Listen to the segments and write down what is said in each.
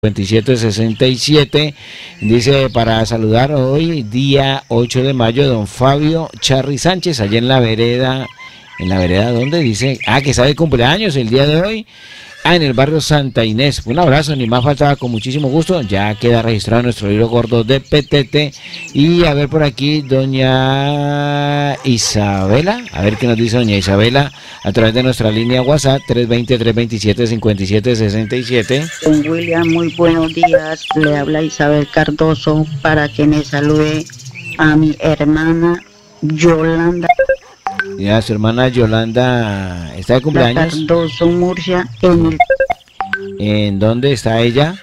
5767, dice para saludar hoy, día 8 de mayo, don Fabio Charri Sánchez, allá en la vereda, ¿dónde? Dice, que está de cumpleaños el día de hoy, en el barrio Santa Inés. Un abrazo, ni más faltaba, con muchísimo gusto, ya queda registrado nuestro libro gordo de PTT. Y a ver por aquí, doña Isabela, a ver qué nos dice doña Isabela, a través de nuestra línea WhatsApp, 320-327-5767. Don William, muy buenos días, le habla Isabel Cardoso, para que me salude a mi hermana Yolanda. Ya, su hermana Yolanda está de cumpleaños. Cardoso Murcia. ¿En dónde está ella?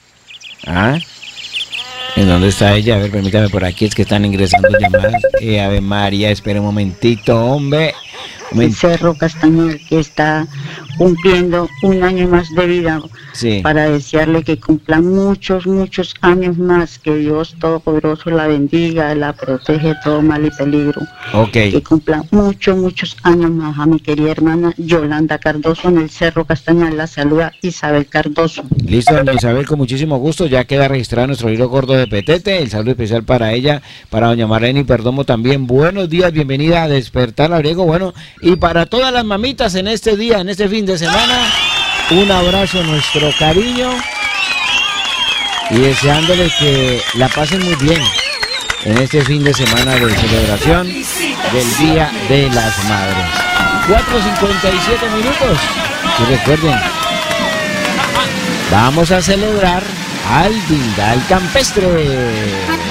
¿En dónde está ella? A ver, permítame por aquí, es que están ingresando llamadas. Ave María, espera un momentito, hombre. El Cerro Castañal, que está cumpliendo un año más de vida, sí, para desearle que cumpla muchos años más, que Dios Todopoderoso la bendiga, la protege de todo mal y peligro. Okay. Que cumpla muchos años más. A mi querida hermana Yolanda Cardoso, en el Cerro Castañal, la saluda Isabel Cardoso. Listo, doña Isabel, con muchísimo gusto, ya queda registrado nuestro libro gordo de PTT, el saludo especial para ella, para doña Marlene Perdomo también. Buenos días, bienvenida a Despertar Labriego, bueno, y para todas las mamitas en este día, en este fin de semana, un abrazo, nuestro cariño, y deseándole que la pasen muy bien en este fin de semana de celebración del Día de las Madres. 4:57 minutos, y recuerden, vamos a celebrar al Dindal Campestre.